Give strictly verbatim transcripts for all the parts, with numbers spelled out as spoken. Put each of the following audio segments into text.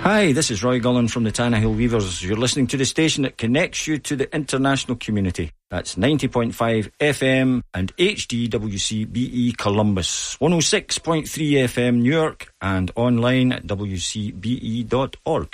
Hi, this is Roy Gullen from the Tannahill Weavers. You're listening to the station that connects you to the international community. That's ninety point five F M and H D W C B E Columbus, one oh six point three F M New York, and online at w c b e dot org.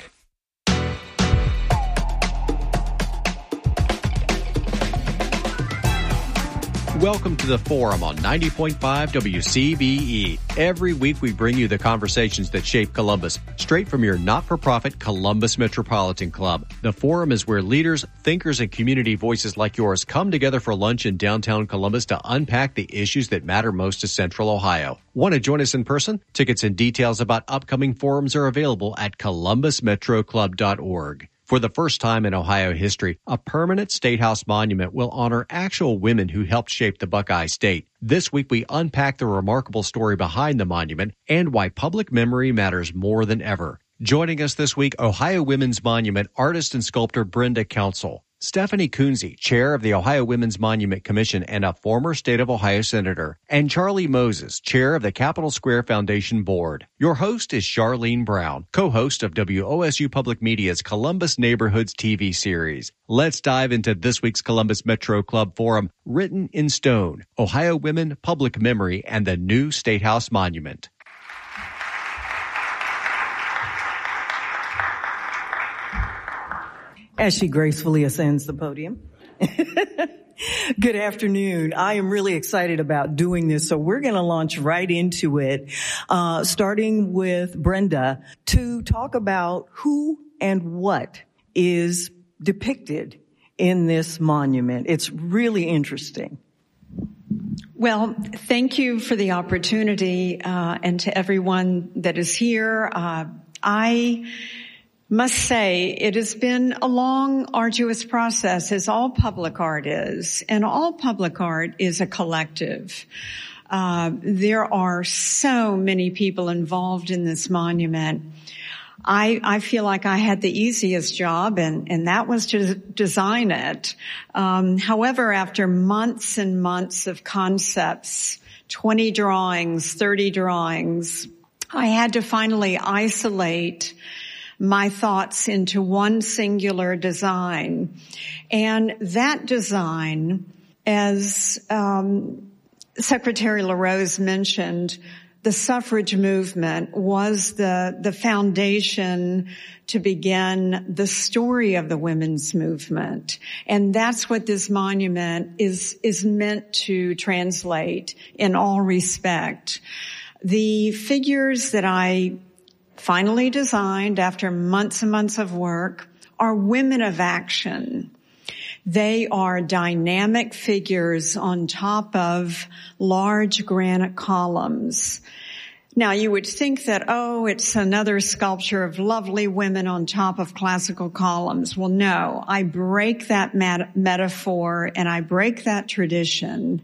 Welcome to the Forum on ninety point five W C B E. Every week we bring you the conversations that shape Columbus, straight from your not-for-profit Columbus Metropolitan Club. The Forum is where leaders, thinkers, and community voices like yours come together for lunch in downtown Columbus to unpack the issues that matter most to Central Ohio. Want to join us in person? Tickets and details about upcoming forums are available at columbus metro club dot org. For the first time in Ohio history, a permanent State House monument will honor actual women who helped shape the Buckeye State. This week, we unpack the remarkable story behind the monument and why public memory matters more than ever. Joining us this week, Ohio Women's Monument artist and sculptor Brenda Council, Stephanie Kunze, chair of the Ohio Women's Monument Commission and a former State of Ohio senator, and Charlie Moses, chair of the Capitol Square Foundation Board. Your host is Charlene Brown, co-host of W O S U Public Media's Columbus Neighborhoods T V series. Let's dive into this week's Columbus Metro Club Forum, Written in Stone, Ohio Women, Public Memory, and the New State House Monument. As she gracefully ascends the podium. Good afternoon. I am really excited about doing this, so we're going to launch right into it, uh, starting with Brenda to talk about who and what is depicted in this monument. It's really interesting. Well, thank you for the opportunity, uh, and to everyone that is here. Uh, I must say it has been a long, arduous process, as all public art is, and all public art is a collective. Uh, there are so many people involved in this monument. I, I feel like I had the easiest job, and, and that was to design it. Um, however, after months and months of concepts, twenty drawings, thirty drawings, I had to finally isolate my thoughts into one singular design. And that design, as um, Secretary LaRose mentioned, the suffrage movement was the, the foundation to begin the story of the women's movement. And that's what this monument is, is meant to translate in all respect. The figures that I finally designed after months and months of work are women of action. They are dynamic figures on top of large granite columns. Now, you would think that, oh, it's another sculpture of lovely women on top of classical columns. Well, no, I break that mat- metaphor and I break that tradition,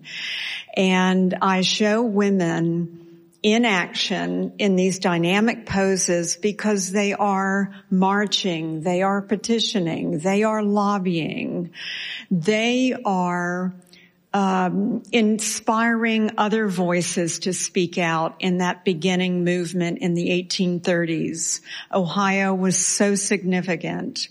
and I show women in action in these dynamic poses because they are marching, they are petitioning, they are lobbying, they are um, inspiring other voices to speak out in that beginning movement in the eighteen thirties. Ohio was so significant.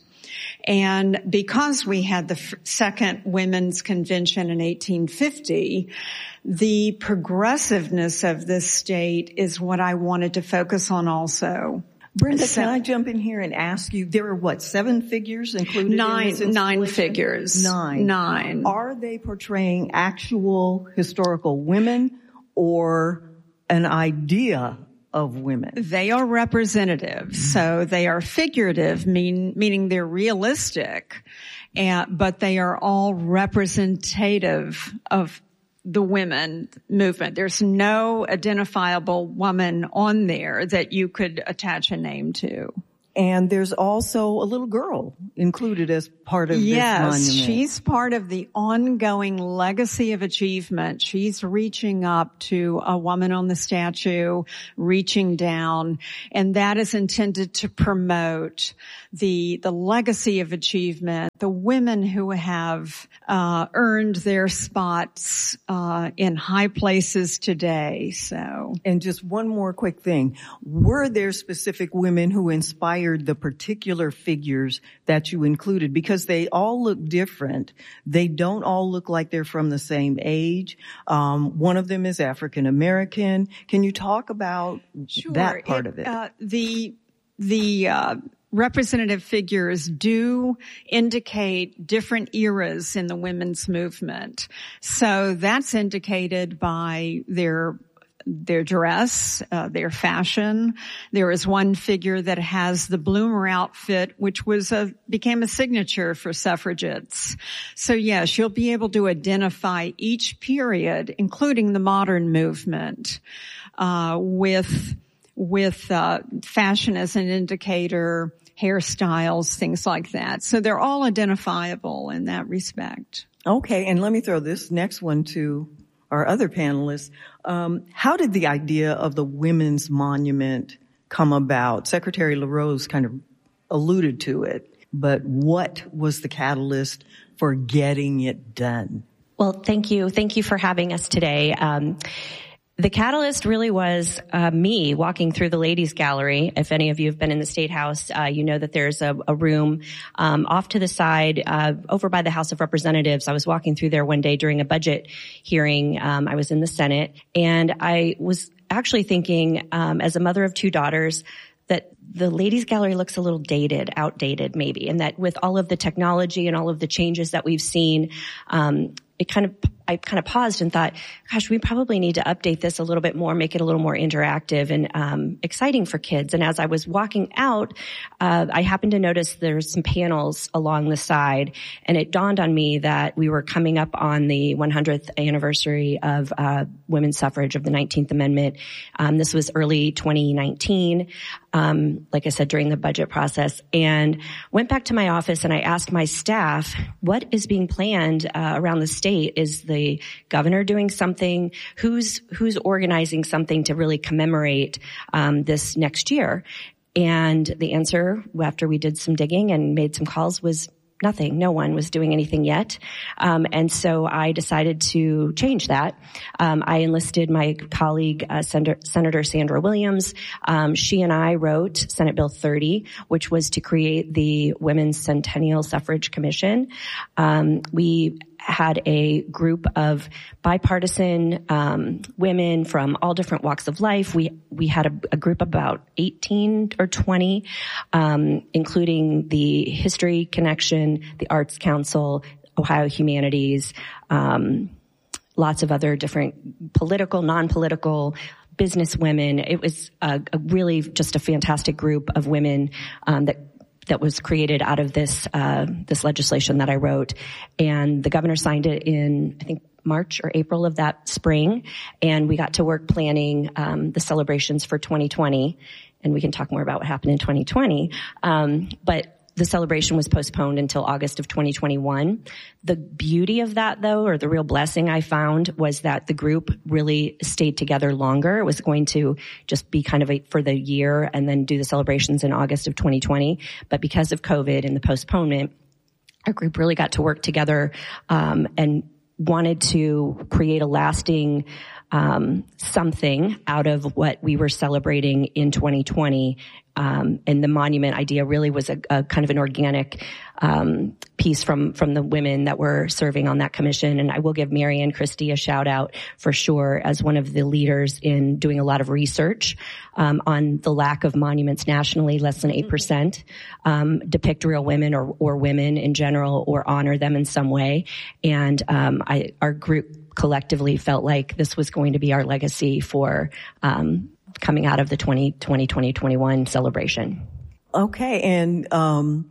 And because we had the f- second women's convention in eighteen fifty, the progressiveness of this state is what I wanted to focus on also. Brenda, so, can I jump in here and ask you, there are what, seven figures included nine, in this installation? Nine figures. Nine. Nine. Are they portraying actual historical women or an idea of women? They are representative, mm-hmm. so they are figurative, mean, meaning they're realistic, and, but they are all representative of the women movement. There's no identifiable woman on there that you could attach a name to. And there's also a little girl included as part of yes, this monument. Yes, she's part of the ongoing legacy of achievement. She's reaching up to a woman on the statue, reaching down, and that is intended to promote the the legacy of achievement, the women who have uh earned their spots uh in high places today. So, and just one more quick thing. Were there specific women who inspired admired the particular figures that you included because they all look different. They don't all look like they're from the same age. Um, one of them is African American. Can you talk about sure. that part it, of it? Uh, the the uh, representative figures do indicate different eras in the women's movement. So that's indicated by their their dress, uh, their fashion. There is one figure that has the bloomer outfit, which was a, became a signature for suffragettes. So yes, you'll be able to identify each period, including the modern movement, uh, with, with, uh, fashion as an indicator, hairstyles, things like that. So they're all identifiable in that respect. Okay. And let me throw this next one to our other panelists. Um, how did the idea of the Women's Monument come about? Secretary LaRose kind of alluded to it, but what was the catalyst for getting it done? Well, thank you. Thank you for having us today. Um, The catalyst really was uh, me walking through the ladies' gallery. If any of you have been in the State House, uh, you know that there's a, a room um, off to the side uh, over by the House of Representatives. I was walking through there one day during a budget hearing. Um, I was in the Senate, and I was actually thinking, um, as a mother of two daughters, that the ladies' gallery looks a little dated, outdated maybe, and that with all of the technology and all of the changes that we've seen, um, it kind of, I kind of paused and thought, gosh, we probably need to update this a little bit more, make it a little more interactive and um, exciting for kids. And as I was walking out, uh, I happened to notice there's some panels along the side, and it dawned on me that we were coming up on the one hundredth anniversary of uh, women's suffrage, of the nineteenth Amendment. Um, this was early twenty nineteen, um, like I said, during the budget process, and went back to my office and I asked my staff, what is being planned uh, around the state? Is the governor doing something? Who's who's organizing something to really commemorate um, this next year? And the answer, after we did some digging and made some calls, was nothing. No one was doing anything yet. Um, and so I decided to change that. Um, I enlisted my colleague, uh, Senator, Senator Sandra Williams. Um, she and I wrote Senate Bill thirty, which was to create the Women's Centennial Suffrage Commission. Um, we had a group of bipartisan um, women from all different walks of life. We we had a, a group of about eighteen or twenty, um, including the History Connection, the Arts Council, Ohio Humanities, um, lots of other different political, non-political, business women. It was a, a really just a fantastic group of women um, that that was created out of this uh this legislation that I wrote. And the governor signed it in, I think, March or April of that spring. And we got to work planning um the celebrations for twenty twenty. And we can talk more about what happened in twenty twenty. Um but the celebration was postponed until August of twenty twenty-one. The beauty of that, though, or the real blessing I found, was that the group really stayed together longer. It was going to just be kind of a, for the year and then do the celebrations in August of twenty twenty. But because of COVID and the postponement, our group really got to work together um, and wanted to create a lasting um, something out of what we were celebrating in twenty twenty. Um, and the monument idea really was a, a kind of an organic um, piece from from the women that were serving on that commission. And I will give Marianne Christie a shout out for sure as one of the leaders in doing a lot of research um, on the lack of monuments nationally. Less than eight percent um, depict real women or, or women in general or honor them in some way. And um, I, our group collectively felt like this was going to be our legacy for um coming out of the twenty twenty, twenty twenty-one celebration. Okay. And um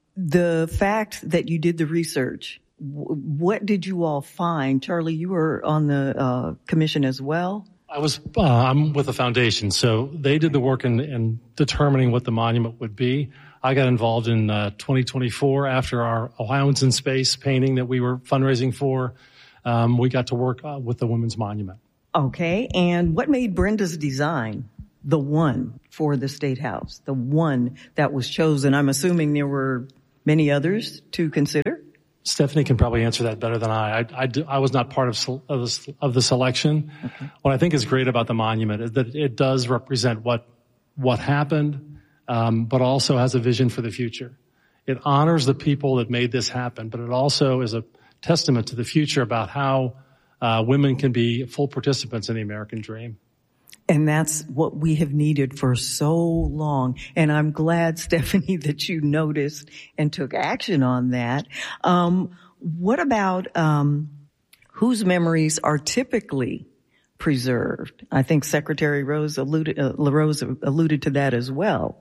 the fact that you did the research, w- what did you all find? Charlie, you were on the uh commission as well? I was, uh, I'm with the foundation, so they did the work in, in determining what the monument would be. I got involved in uh, twenty twenty-four after our Ohioans in Space painting that we were fundraising for. Um, we got to work uh, with the Women's Monument. Okay. And what made Brenda's design the one for the State House, the one that was chosen? I'm assuming there were many others to consider. Stephanie can probably answer that better than I. I, I, do, I was not part of, of, the, of the selection. Okay. What I think is great about the monument is that it does represent what what happened, um, but also has a vision for the future. It honors the people that made this happen, but it also is a testament to the future about how uh, women can be full participants in the American dream. And that's what we have needed for so long. And I'm glad, Stephanie, that you noticed and took action on that. Um, what about um, whose memories are typically preserved? I think Secretary Rose alluded, uh, LaRose alluded to that as well.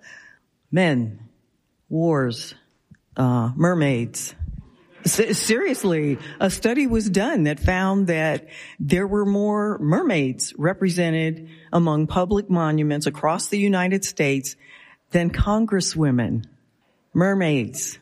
Men, wars, uh, mermaids. S- seriously, a study was done that found that there were more mermaids represented among public monuments across the United States than congresswomen. Mermaids.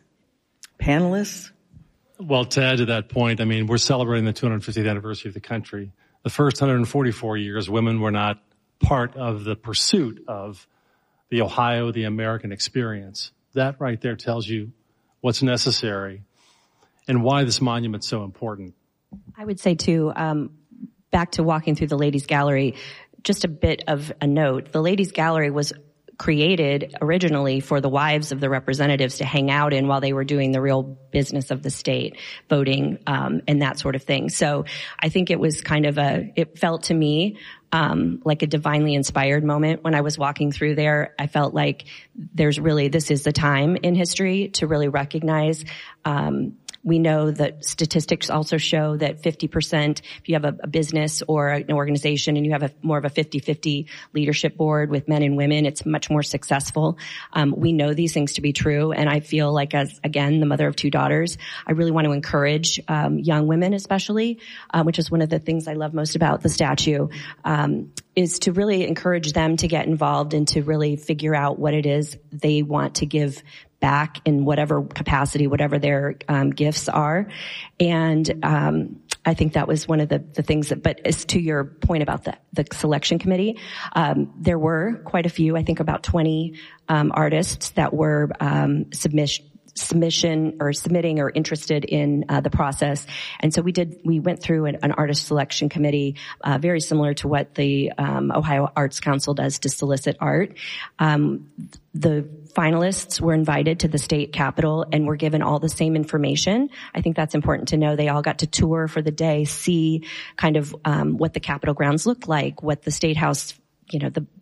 Panelists? Well, to add to that point, I mean, we're celebrating the two hundred fiftieth anniversary of the country. The first one hundred forty-four years, women were not part of the pursuit of the Ohio, the American experience. That right there tells you what's necessary and why this monument's so important. I would say, too, um, back to walking through the Ladies Gallery, just a bit of a note. The Ladies Gallery was created originally for the wives of the representatives to hang out in while they were doing the real business of the state, voting, um, and that sort of thing. So I think it was kind of a, it felt to me um, like a divinely inspired moment when I was walking through there. I felt like there's really, this is the time in history to really recognize um we know that statistics also show that fifty percent, if you have a, a business or an organization and you have a more of a fifty-fifty leadership board with men and women, it's much more successful. Um, we know these things to be true. And I feel like, as again, the mother of two daughters, I really want to encourage um, young women especially, uh, which is one of the things I love most about the statue, um, is to really encourage them to get involved and to really figure out what it is they want to give back in whatever capacity, whatever their um, gifts are. And um, I think that was one of the, the things that, but as to your point about the, the selection committee, um, there were quite a few, I think about twenty um, artists that were um, submission, submission or submitting or interested in uh, the process. And so we did, we went through an, an artist selection committee, uh, very similar to what the um, Ohio Arts Council does to solicit art. Um, the finalists were invited to the state capitol and were given all the same information. I think that's important to know. They all got to tour for the day, see kind of um, what the Capitol grounds look like, what the State House, you know, the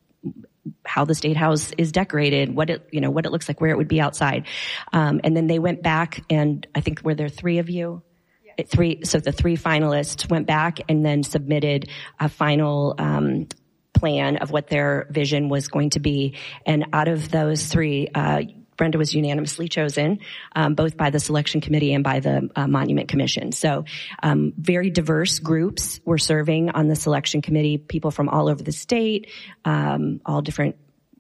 how the State House is decorated, what it, you know, what it looks like, where it would be outside. Um, and then they went back, and I think were there three of you? Yeah. Three. So the three finalists went back and then submitted a final um plan of what their vision was going to be. And out of those three, uh, Brenda was unanimously chosen, um, both by the selection committee and by the uh, Monument Commission. So, um, very diverse groups were serving on the selection committee, people from all over the state, um, all different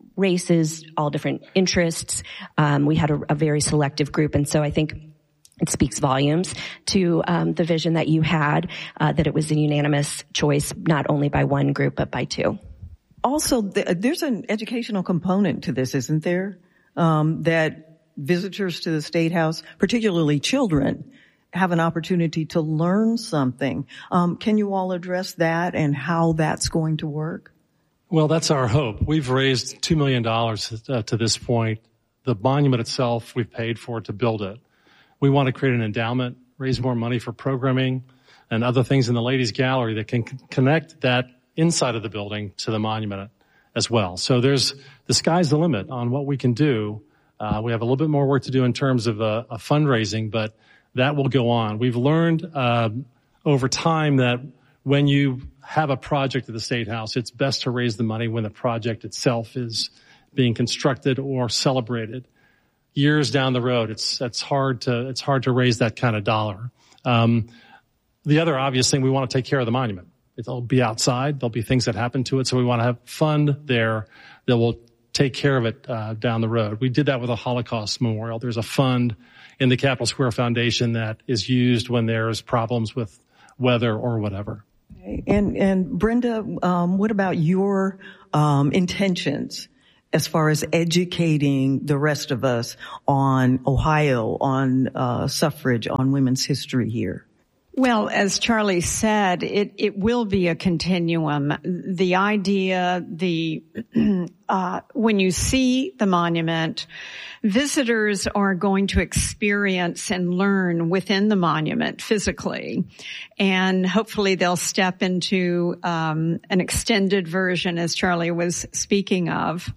races, all different interests. Um, we had a, a very selective group. And so I think it speaks volumes to um, the vision that you had, uh, that it was a unanimous choice, not only by one group, but by two. Also, th- there's an educational component to this, isn't there? Um, that visitors to the State House, particularly children, have an opportunity to learn something. Um, can you all address that and how that's going to work? Well, that's our hope. We've raised two million dollars uh, to this point. The monument itself, we've paid for to build it. We want to create an endowment, raise more money for programming and other things in the Ladies Gallery that can c- connect that inside of the building to the monument as well. So there's, the sky's the limit on what we can do. Uh, we have a little bit more work to do in terms of uh, a fundraising, but that will go on. We've learned uh, over time that when you have a project at the State House, it's best to raise the money when the project itself is being constructed or celebrated. Years down the road, it's it's hard to it's hard to raise that kind of dollar. Um, the other obvious thing, we want to take care of the monument. It'll be outside. There'll be things that happen to it, so we want to have fund there that will take care of it uh, down the road. We did that with a Holocaust memorial. There's a fund in the Capitol Square Foundation that is used when there's problems with weather or whatever. And and Brenda, um, what about your um, intentions as far as educating the rest of us on Ohio, on uh, suffrage, on women's history here? Well, as Charlie said, it, it will be a continuum. The idea, the, uh, when you see the monument, visitors are going to experience and learn within the monument physically. And hopefully they'll step into, um, an extended version, as Charlie was speaking of.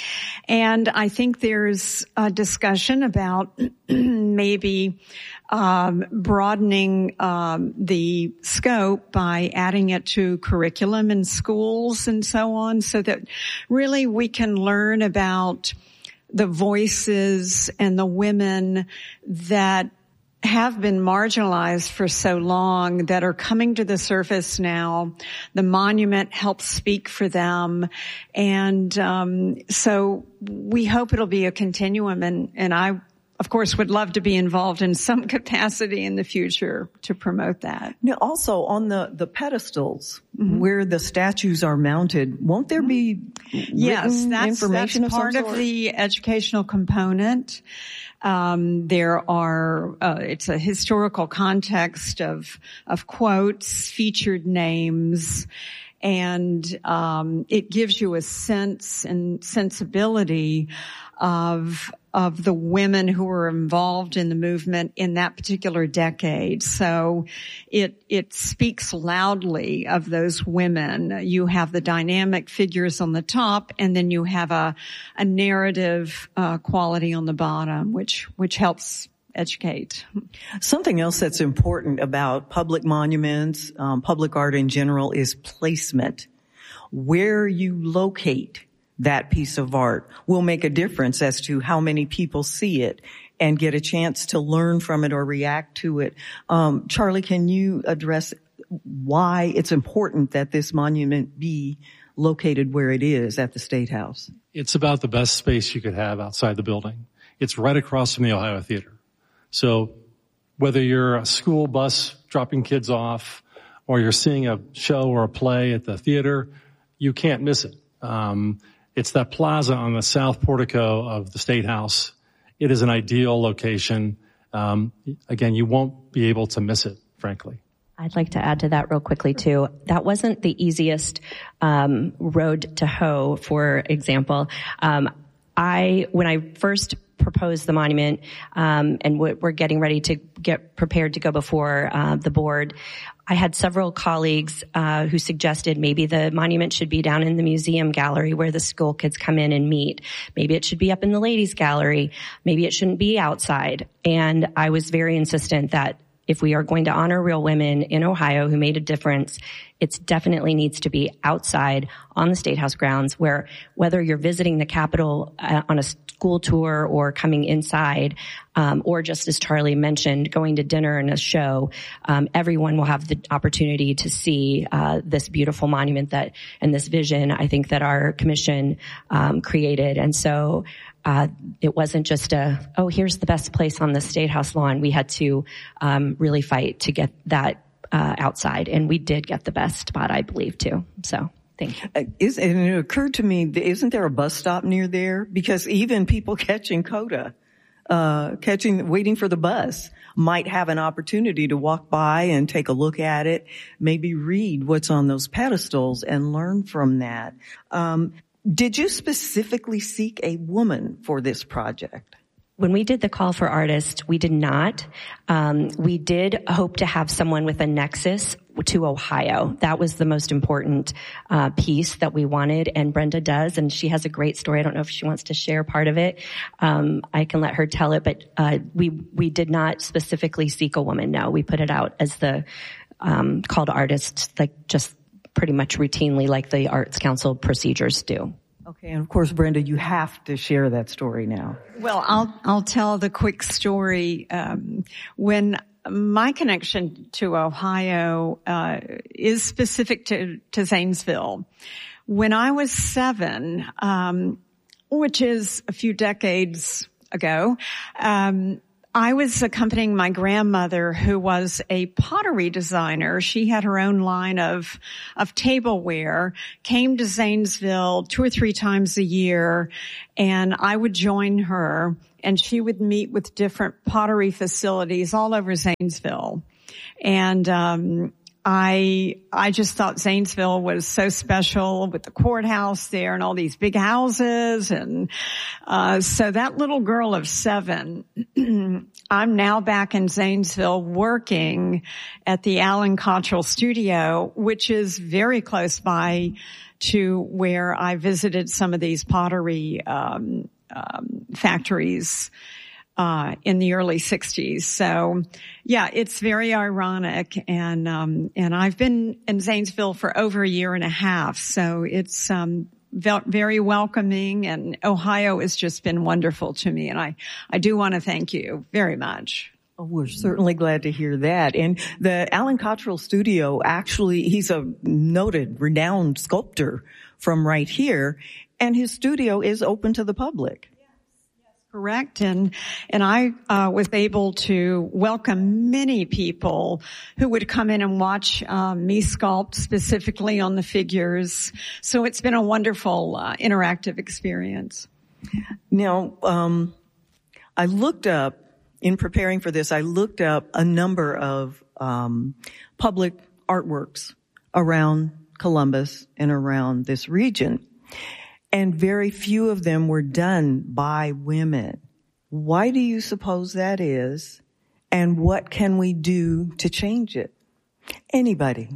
And I think there's a discussion about maybe um, broadening um, the scope by adding it to curriculum in schools and so on, so that really we can learn about the voices and the women that have been marginalized for so long that are coming to the surface now. The monument helps speak for them. And um so we hope it'll be a continuum. And, and I, of course, would love to be involved in some capacity in the future to promote that. Now, also on the, the pedestals mm-hmm. where the statues are mounted, won't there be yes, that's, information that's of part some of sort? the educational component. Um, there are, uh, it's a historical context of, of quotes, featured names, and, um, it gives you a sense and sensibility of, of the women who were involved in the movement in that particular decade. So it, it speaks loudly of those women. You have the dynamic figures on the top, and then you have a, a narrative, uh, quality on the bottom, which, which helps educate. Something else that's important about public monuments, um, public art in general, is placement. Where you locate that piece of art will make a difference as to how many people see it and get a chance to learn from it or react to it. Um, Charlie, can you address why it's important that this monument be located where it is at the State House? It's about the best space you could have outside the building. It's right across from the Ohio Theater. So whether you're a school bus dropping kids off or you're seeing a show or a play at the theater, you can't miss it. Um, it's that plaza on the south portico of the State House. It is an ideal location. Um, again, you won't be able to miss it, frankly. I'd like to add to that real quickly too. That wasn't the easiest um, road to hoe, for example. Um, I, when I first proposed the monument, um, and we're getting ready to get prepared to go before uh, the board, I had several colleagues uh, who suggested maybe the monument should be down in the museum gallery where the school kids come in and meet. Maybe it should be up in the ladies gallery. Maybe it shouldn't be outside. And I was very insistent that if we are going to honor real women in Ohio who made a difference, it definitely needs to be outside on the State House grounds, where whether you're visiting the Capitol uh, on a school tour or coming inside, um, or just as Charlie mentioned, going to dinner and a show, um, everyone will have the opportunity to see uh, this beautiful monument that and this vision, I think, that our commission um, created. And so Uh, it wasn't just a, oh, here's the best place on the State House lawn. We had to um, really fight to get that uh, outside, and we did get the best spot, I believe, too. So thank you. Uh, is, and it occurred to me, isn't there a bus stop near there? Because even people catching COTA, uh, catching, waiting for the bus, might have an opportunity to walk by and take a look at it, maybe read what's on those pedestals and learn from that. Um, Did you specifically seek a woman for this project? When we did the call for artists, we did not. Um, we did hope to have someone with a nexus to Ohio. That was the most important uh, piece that we wanted, and Brenda does, and she has a great story. I don't know if she wants to share part of it. Um, I can let her tell it, but uh, we we did not specifically seek a woman. No, we put it out as the um, call to artists, like just pretty much routinely, like the Arts Council procedures do. Okay, and of course, Brenda, you have to share that story now. Well, I'll I'll tell the quick story. Um, when my connection to Ohio uh, is specific to to Zanesville. When I was seven, um, which is a few decades ago, um, I was accompanying my grandmother, who was a pottery designer. She had her own line of, of tableware, came to Zanesville two or three times a year, and I would join her, and she would meet with different pottery facilities all over Zanesville. And, um, I, I just thought Zanesville was so special with the courthouse there and all these big houses. And, uh, so that little girl of seven, I'm now back in Zanesville working at the Alan Cottrell Studio, which is very close by to where I visited some of these pottery, um, um, factories Uh, in the early sixties. So yeah, it's very ironic. And, um, and I've been in Zanesville for over a year and a half. So it's, um, very welcoming, and Ohio has just been wonderful to me. And I, I do want to thank you very much. Oh, we're certainly glad to hear that. And the Alan Cottrell Studio, actually, he's a noted, renowned sculptor from right here, and his studio is open to the public. Correct. And, and I, uh, was able to welcome many people who would come in and watch, um, me sculpt specifically on the figures. So it's been a wonderful, uh, interactive experience. Now, um, I looked up, in preparing for this, I looked up a number of, um, public artworks around Columbus and around this region. And very few of them were done by women. Why do you suppose that is? And what can we do to change it? Anybody?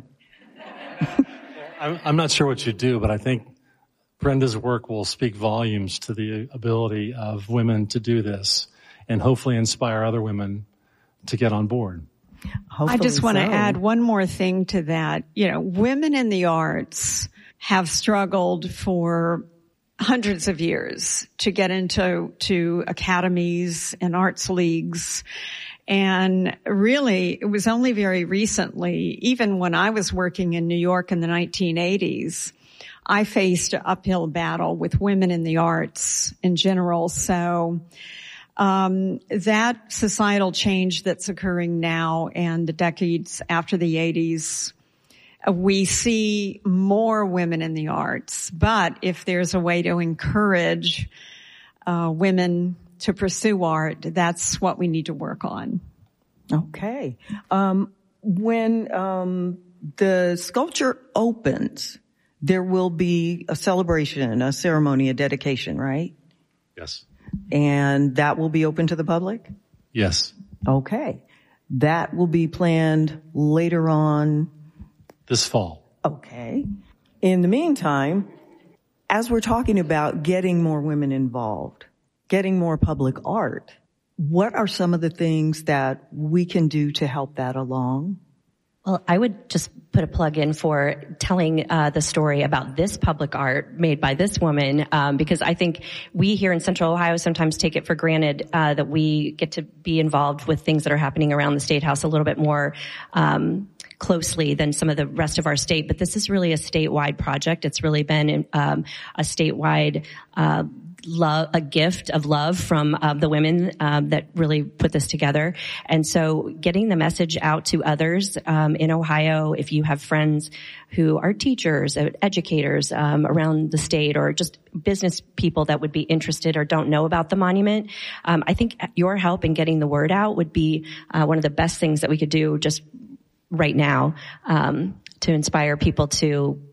I'm not sure what you do, but I think Brenda's work will speak volumes to the ability of women to do this and hopefully inspire other women to get on board. Hopefully I just want to so. add one more thing to that. You know, women in the arts have struggled for hundreds of years to get into to academies and arts leagues. And really, it was only very recently, even when I was working in New York in the nineteen eighties, I faced an uphill battle with women in the arts in general. So um that societal change that's occurring now and the decades after the eighties, we see more women in the arts, but if there's a way to encourage uh women to pursue art, that's what we need to work on. Okay. Um when um the sculpture opens, there will be a celebration, a ceremony, a dedication, right? Yes. And that will be open to the public? Yes. Okay. That will be planned later on this fall. Okay. In the meantime, as we're talking about getting more women involved, getting more public art, what are some of the things that we can do to help that along? Well, I would just put a plug in for telling uh the story about this public art made by this woman, um because I think we here in Central Ohio sometimes take it for granted uh that we get to be involved with things that are happening around the State House a little bit more um closely than some of the rest of our state. But this is really a statewide project. It's really been um a statewide uh love, a gift of love from uh, the women um, that really put this together. And so getting the message out to others um, in Ohio, if you have friends who are teachers, educators um, around the state, or just business people that would be interested or don't know about the monument, um, I think your help in getting the word out would be uh, one of the best things that we could do just right now um, to inspire people to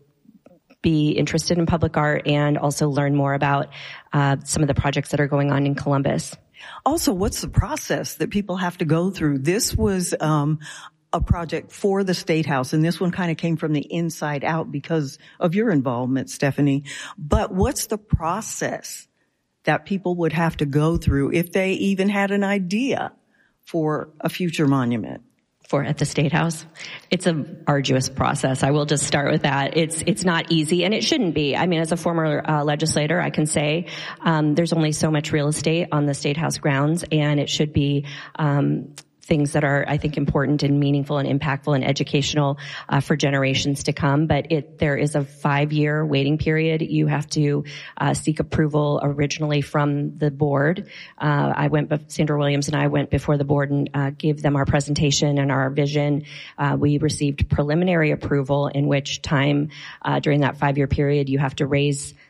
be interested in public art and also learn more about uh, some of the projects that are going on in Columbus. Also, what's the process that people have to go through? This was um a project for the State House, and this one kind of came from the inside out because of your involvement, Stephanie. But what's the process that people would have to go through if they even had an idea for a future monument? For at the State House. It's an arduous process. I will just start with that. It's it's not easy, and it shouldn't be. I mean, as a former uh, legislator, I can say um, there's only so much real estate on the State House grounds, and it should be um things that are, I think, important and meaningful and impactful and educational uh, for generations to come. But it there is a five-year waiting period. You have to uh, seek approval originally from the board. Uh, I went, Sandra Williams and I went before the board and uh, gave them our presentation and our vision. Uh, we received preliminary approval, in which time uh, during that five-year period you have to raise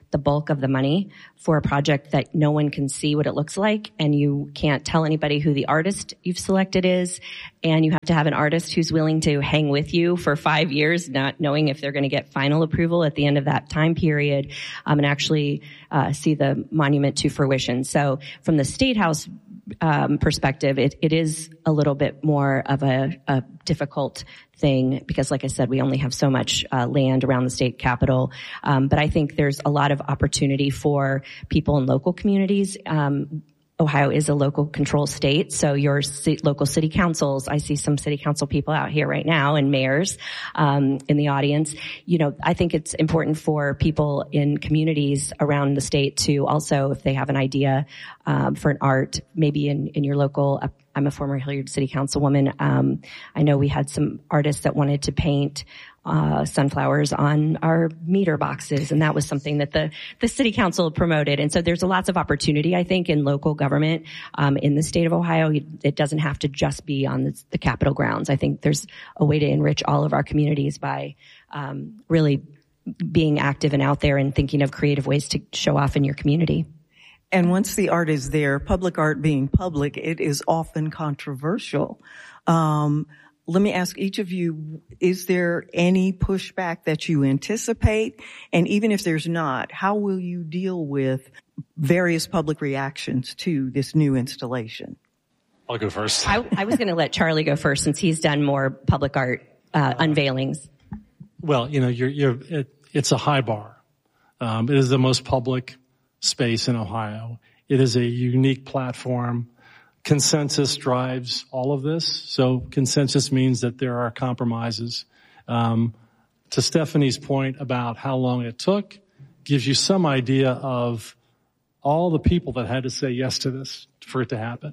the bulk of the money for a project that no one can see what it looks like, and you can't tell anybody who the artist you've selected is, and you have to have an artist who's willing to hang with you for five years, not knowing if they're going to get final approval at the end of that time period, um, and actually uh, see the monument to fruition. So from the State House um, perspective, it, it is a little bit more of a, a difficult thing because, like I said, we only have so much uh, land around the state capitol. Um, but I think there's a lot of opportunity for people in local communities. Um, Ohio is a local control state, so your ci- local city councils, I see some city council people out here right now and mayors um, in the audience. You know, I think it's important for people in communities around the state to also, if they have an idea um, for an art, maybe in, in your local, uh, I'm a former Hilliard City Councilwoman. Um, I know we had some artists that wanted to paint uh sunflowers on our meter boxes, and that was something that the the city council promoted. And so there's lots of opportunity, I think, in local government um in the state of Ohio. It doesn't have to just be on the, the Capitol grounds. I think there's a way to enrich all of our communities by um really being active and out there and thinking of creative ways to show off in your community. And once the art is there, public art being public, it is often controversial. Um, let me ask each of you, is there any pushback that you anticipate? And even if there's not, how will you deal with various public reactions to this new installation? I'll go first. I, I was going to let Charlie go first since he's done more public art uh, unveilings. Well, you know, you're, you're, it, it's a high bar. Um, it is the most public space in Ohio. It is a unique platform. Consensus drives all of this. So consensus means that there are compromises. Um, to Stephanie's point about how long it took, gives you some idea of all the people that had to say yes to this for it to happen.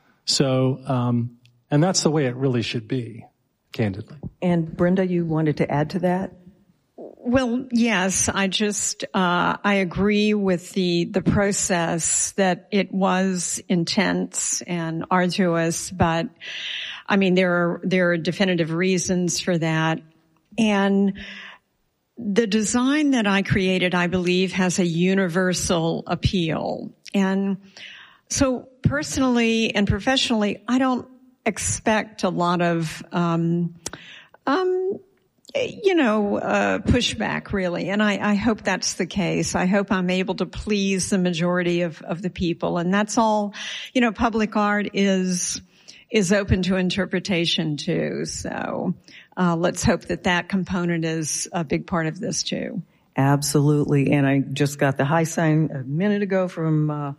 So, um, and that's the way it really should be, candidly. And Brenda, you wanted to add to that? Well, yes, I just, uh, I agree with the, the process that it was intense and arduous, but I mean, there are, there are definitive reasons for that. And the design that I created, I believe, has a universal appeal. And so personally and professionally, I don't expect a lot of, um, um, you know, uh, pushback really. And I, I hope that's the case. I hope I'm able to please the majority of, of the people. And that's all, you know, public art is, is open to interpretation too. So, uh, let's hope that that component is a big part of this too. Absolutely. And I just got the high sign a minute ago from, uh,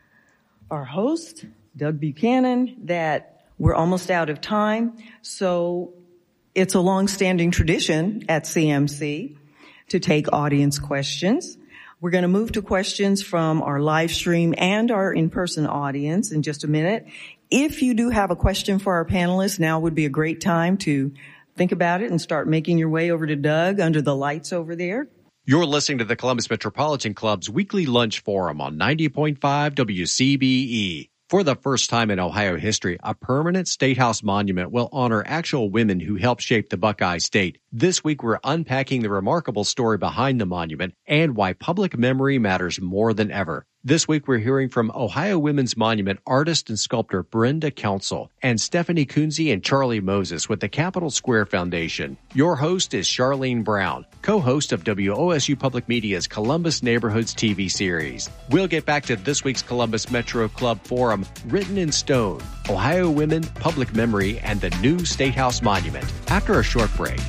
our host, Doug Buchanan, that we're almost out of time. So, it's a long-standing tradition at C M C to take audience questions. We're going to move to questions from our live stream and our in-person audience in just a minute. If you do have a question for our panelists, now would be a great time to think about it and start making your way over to Doug under the lights over there. You're listening to the Columbus Metropolitan Club's weekly lunch forum on ninety point five W C B E. For the first time in Ohio history, a permanent State House monument will honor actual women who helped shape the Buckeye State. This week, we're unpacking the remarkable story behind the monument and why public memory matters more than ever. This week, we're hearing from Ohio Women's Monument artist and sculptor Brenda Council and Stephanie Kunze and Charlie Moses with the Capitol Square Foundation. Your host is Charlene Brown, co-host of W O S U Public Media's Columbus Neighborhoods T V series. We'll get back to this week's Columbus Metro Club Forum, Written in Stone, Ohio Women, Public Memory, and the new State House Monument, after a short break.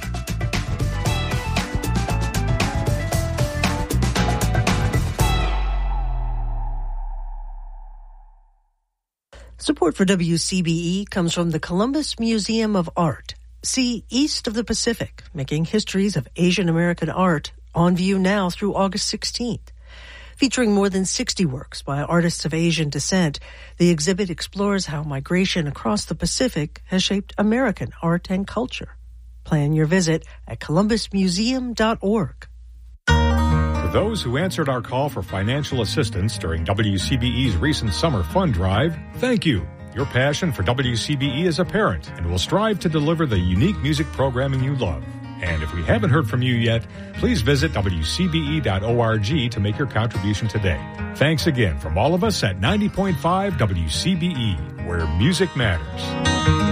Support for W C B E comes from the Columbus Museum of Art. See East of the Pacific, Making Histories of Asian American Art, on view now through August sixteenth. Featuring more than sixty works by artists of Asian descent, the exhibit explores how migration across the Pacific has shaped American art and culture. Plan your visit at columbus museum dot org. For those who answered our call for financial assistance during W C B E's recent summer fund drive, thank you. Your passion for W C B E is apparent, and will strive to deliver the unique music programming you love. And if we haven't heard from you yet, please visit W C B E dot org to make your contribution today. Thanks again from all of us at ninety point five W C B E, where music matters.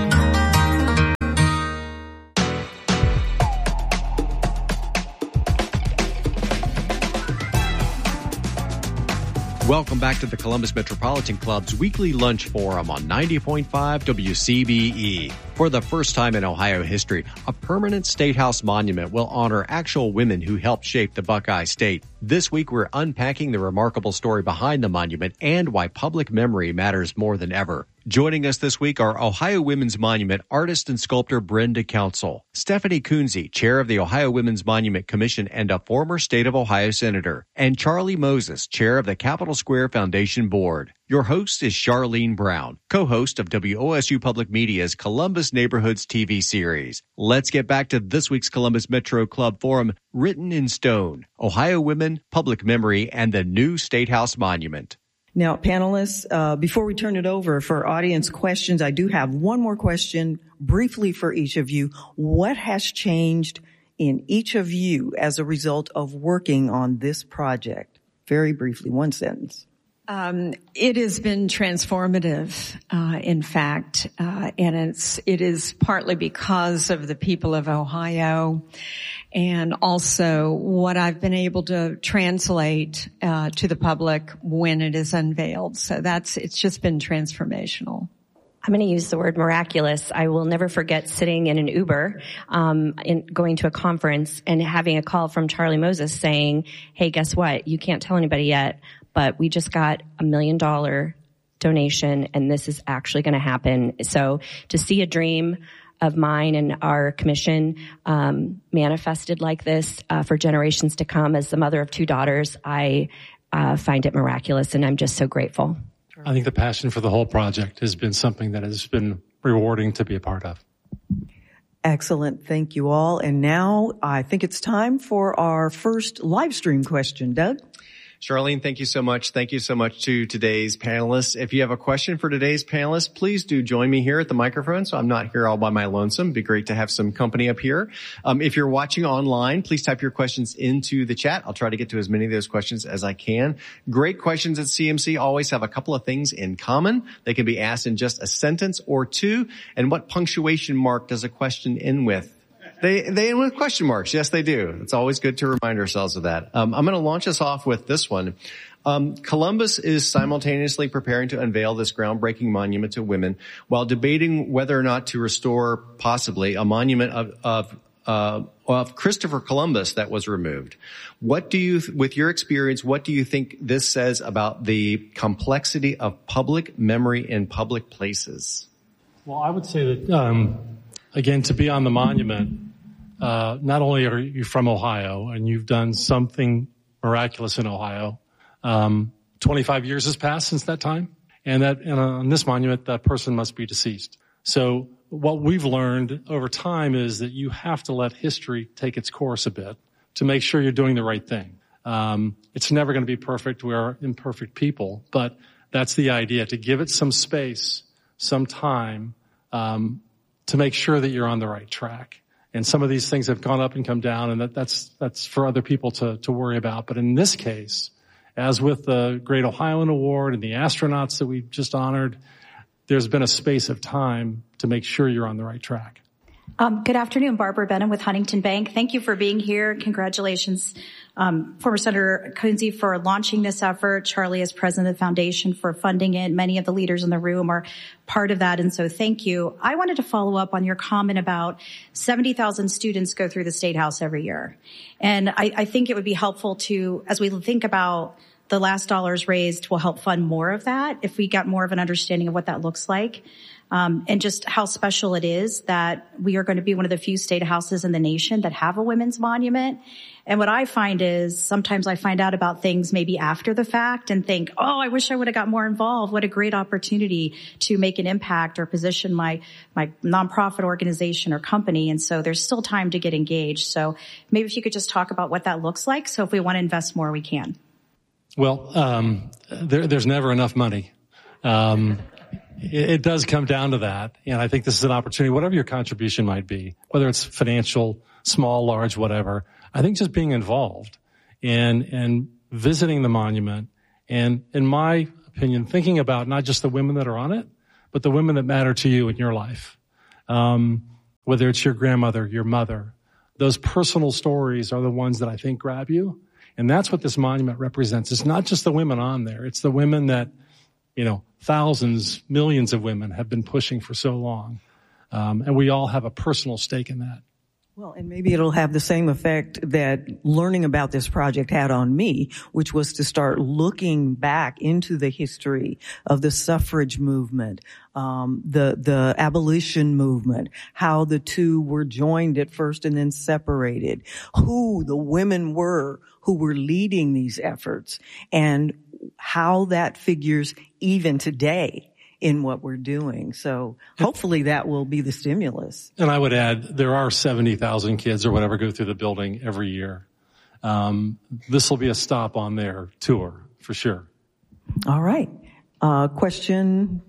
Welcome back to the Columbus Metropolitan Club's weekly lunch forum on ninety point five W C B E. For the first time in Ohio history, a permanent State House monument will honor actual women who helped shape the Buckeye State. This week, we're unpacking the remarkable story behind the monument and why public memory matters more than ever. Joining us this week are Ohio Women's Monument artist and sculptor Brenda Council, Stephanie Kunze, chair of the Ohio Women's Monument Commission and a former state of Ohio senator, and Charlie Moses, chair of the Capitol Square Foundation Board. Your host is Charlene Brown, co-host of W O S U Public Media's Columbus Neighborhoods T V series. Let's get back to this week's Columbus Metro Club Forum, Written in Stone, Ohio Women, Public Memory, and the New State House Monument. Now, panelists, uh, before we turn it over for audience questions, I do have one more question briefly for each of you. What has changed in each of you as a result of working on this project? Very briefly, one sentence. Um, it has been transformative, uh, in fact, uh, and it's, it is partly because of the people of Ohio and also what I've been able to translate, uh, to the public when it is unveiled. So that's, it's just been transformational. I'm going to use the word miraculous. I will never forget sitting in an Uber, um, in going to a conference and having a call from Charlie Moses saying, hey, guess what? You can't tell anybody yet, but we just got a million dollar donation and this is actually going to happen. So to see a dream of mine and our commission, um, manifested like this, uh, for generations to come as the mother of two daughters, I, uh, find it miraculous and I'm just so grateful. I think the passion for the whole project has been something that has been rewarding to be a part of. Excellent. Thank you all. And now I think it's time for our first live stream question. Doug? Charlene, thank you so much. Thank you so much to today's panelists. If you have a question for today's panelists, please do join me here at the microphone so I'm not here all by my lonesome. It'd be great to have some company up here. Um, if you're watching online, please type your questions into the chat. I'll try to get to as many of those questions as I can. Great questions at C M C always have a couple of things in common. They can be asked in just a sentence or two. And what punctuation mark does a question end with? They, they end with question marks. Yes, they do. It's always good to remind ourselves of that. Um, I'm going to launch us off with this one. Um, Columbus is simultaneously preparing to unveil this groundbreaking monument to women while debating whether or not to restore possibly a monument of, of, uh, of Christopher Columbus that was removed. What do you, with your experience, what do you think this says about the complexity of public memory in public places? Well, I would say that, um, again, to be on the monument, Uh, not only are you from Ohio and you've done something miraculous in Ohio, um, twenty-five years has passed since that time, and that and on this monument, that person must be deceased. So what we've learned over time is that you have to let history take its course a bit to make sure you're doing the right thing. Um, it's never going to be perfect. We are imperfect people, but that's the idea, to give it some space, some time, um, to make sure that you're on the right track. And some of these things have gone up and come down, and that, that's that's for other people to, to worry about. But in this case, as with the Great Ohioan Award and the astronauts that we just honored, there's been a space of time to make sure you're on the right track. Um, good afternoon, Barbara Benham with Huntington Bank. Thank you for being here. Congratulations, um, former Senator Kunze, for launching this effort. Charlie, as president of the foundation, for funding it. Many of the leaders in the room are part of that, and so thank you. I wanted to follow up on your comment about seventy thousand students go through the State House every year. And I, I think it would be helpful to, as we think about the last dollars raised, will help fund more of that if we got more of an understanding of what that looks like. Um, and just how special it is that we are going to be one of the few state houses in the nation that have a women's monument. And what I find is sometimes I find out about things maybe after the fact and think, oh, I wish I would have got more involved. What a great opportunity to make an impact or position my, my nonprofit organization or company. And so there's still time to get engaged. So maybe if you could just talk about what that looks like. So if we want to invest more, we can. Well, um, there, there's never enough money. Um, it, it does come down to that. And I think this is an opportunity, whatever your contribution might be, whether it's financial, small, large, whatever. I think just being involved and, and visiting the monument and, in my opinion, thinking about not just the women that are on it, but the women that matter to you in your life. Um, whether it's your grandmother, your mother, those personal stories are the ones that I think grab you. And that's what this monument represents. It's not just the women on there. It's the women that, you know, thousands, millions of women have been pushing for so long. Um, and we all have a personal stake in that. Well, and maybe it'll have the same effect that learning about this project had on me, which was to start looking back into the history of the suffrage movement, um, the, the abolition movement, how the two were joined at first and then separated, who the women were who were leading these efforts, and how that figures even today in what we're doing. So hopefully that will be the stimulus. And I would add, there are seventy thousand kids or whatever go through the building every year. Um, this will be a stop on their tour for sure. All right. Uh, question.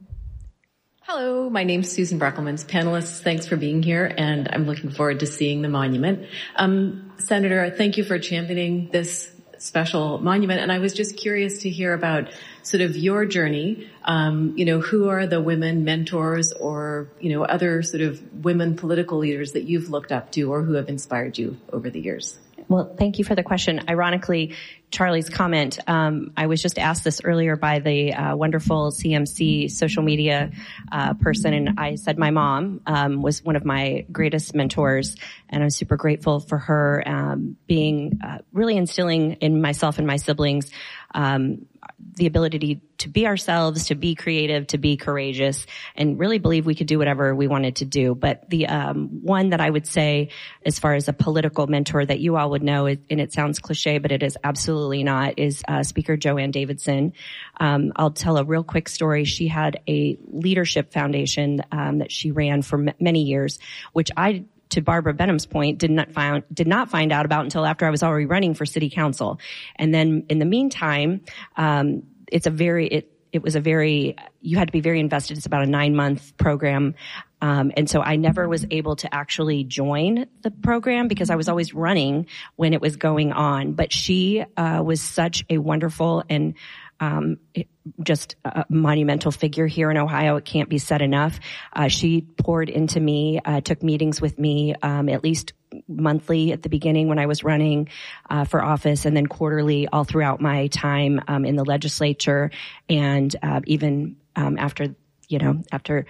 Hello, my name's Susan Breckelmans. Panelists, thanks for being here, and I'm looking forward to seeing the monument. Um, Senator, thank you for championing this special monument, and I was just curious to hear about sort of your journey. Um, you know, who are the women mentors or, you know, other sort of women political leaders that you've looked up to or who have inspired you over the years? Well, thank you for the question. Ironically, Charlie's comment, um, I was just asked this earlier by the uh, wonderful C M C social media uh, person, and I said my mom um, was one of my greatest mentors, and I'm super grateful for her um, being uh, really instilling in myself and my siblings um, the ability to be ourselves, to be creative, to be courageous, and really believe we could do whatever we wanted to do. But the um, one that I would say, as far as a political mentor that you all would know, and it sounds cliche, but it is absolutely not, is uh, Speaker Joanne Davidson. Um, I'll tell a real quick story. She had a leadership foundation um, that she ran for m- many years, which I to Barbara Benham's point, did not find, did not find out about until after I was already running for city council. And then in the meantime, um, it's a very, it, it was a very, you had to be very invested. It's about a nine month program. Um, and so I never was able to actually join the program because I was always running when it was going on. But she, uh, was such a wonderful and, um, just a monumental figure here in Ohio. It can't be said enough. Uh, she poured into me, uh, took meetings with me, um, at least monthly at the beginning when I was running, uh, for office, and then quarterly all throughout my time, um, in the legislature, and, uh, even, um, after You know, after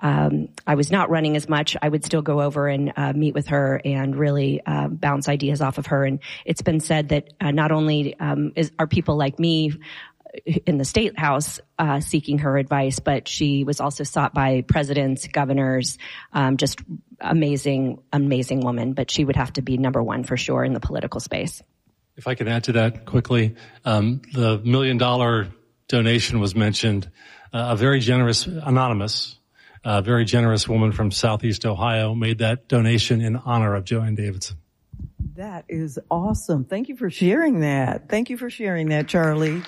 um I was not running as much, I would still go over and uh, meet with her and really uh, bounce ideas off of her. And it's been said that uh, not only um, is, are people like me in the state house uh, seeking her advice, but she was also sought by presidents, governors, um, just amazing, amazing woman. But she would have to be number one for sure in the political space. If I could add to that quickly, um, the million dollar donation was mentioned. Uh, a very generous, anonymous, uh, very generous woman from Southeast Ohio made that donation in honor of Joanne Davidson. That is awesome. Thank you for sharing that. Thank you for sharing that, Charlie.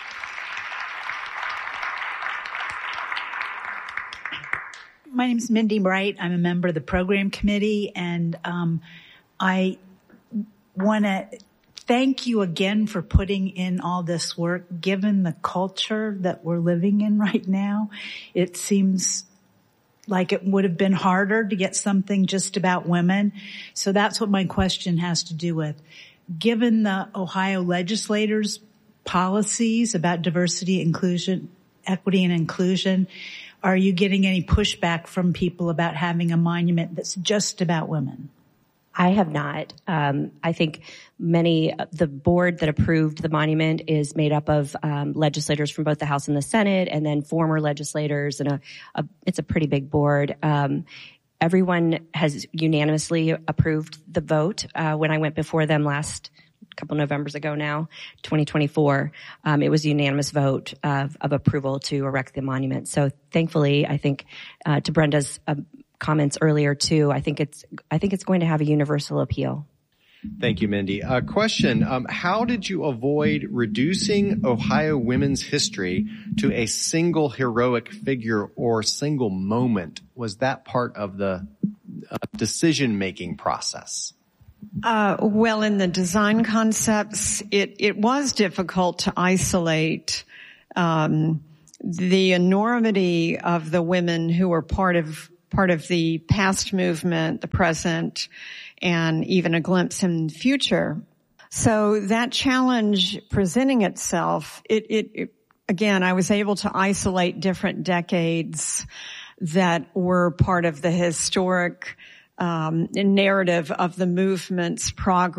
My name is Mindy Bright. I'm a member of the program committee, and um, I want to thank you again for putting in all this work. Given the culture that we're living in right now, it seems like it would have been harder to get something just about women. So that's what my question has to do with. Given the Ohio legislators' policies about diversity, inclusion, equity, and inclusion, are you getting any pushback from people about having a monument that's just about women? I have not. Um, I think many, the board that approved the monument is made up of um, legislators from both the House and the Senate, and then former legislators, and a, a it's a pretty big board. Um, everyone has unanimously approved the vote. Uh, when I went before them last couple Novembers ago now, twenty twenty-four, um, it was a unanimous vote of, of approval to erect the monument. So thankfully, I think uh, to Brenda's uh, comments earlier too, I think it's I think it's going to have a universal appeal. Thank you, Mindy. A question, um, how did you avoid reducing Ohio women's history to a single heroic figure or single moment? Was that part of the uh, decision-making process? Uh, well, in the design concepts, it, it was difficult to isolate um, the enormity of the women who were part of part of the past movement, the present, and even a glimpse in the future. So that challenge presenting itself, it, it, it again, I was able to isolate different decades that were part of the historic um, narrative of the movement's progress.